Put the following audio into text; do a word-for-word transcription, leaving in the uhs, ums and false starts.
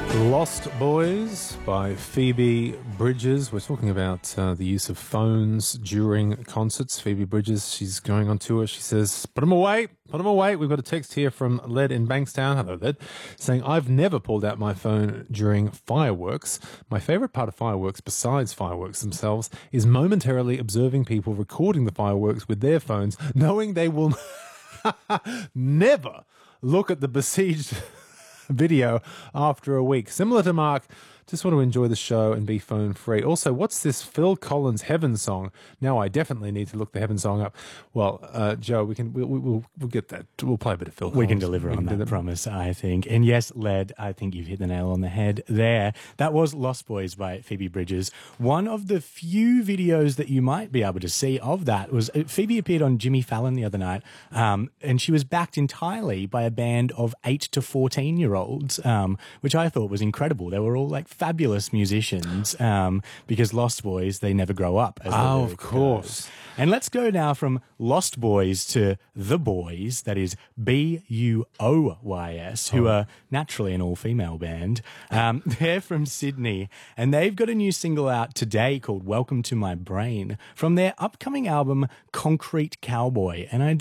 Lost Boys by Phoebe Bridgers. We're talking about uh, the use of phones during concerts. Phoebe Bridgers, she's going on tour. She says, put them away, put them away. We've got a text here from Led in Bankstown. Hello, Led. Saying, I've never pulled out my phone during fireworks. My favourite part of fireworks, besides fireworks themselves, is momentarily observing people recording the fireworks with their phones, knowing they will never look at the besieged video after a week. Similar to Mark, just want to enjoy the show and be phone free. Also, what's this Phil Collins Heaven song? Now I definitely need to look the Heaven song up. Well, uh, Joe, we can we'll, we'll we'll get that. We'll play a bit of Phil Collins. We can deliver we on can that promise, I think. And yes, Led, I think you've hit the nail on the head there. That was Lost Boys by Phoebe Bridgers. One of the few videos that you might be able to see of that was Phoebe appeared on Jimmy Fallon the other night, um, and she was backed entirely by a band of eight to fourteen year olds, um, which I thought was incredible. They were all like fabulous musicians, um, because Lost Boys, they never grow up. As oh, of course. Goes. And let's go now from Lost Boys to The Boys, that is B U O Y S, who oh. are naturally an all-female band. Um, they're from Sydney, and they've got a new single out today called Welcome to My Brain from their upcoming album Concrete Cowboy. And I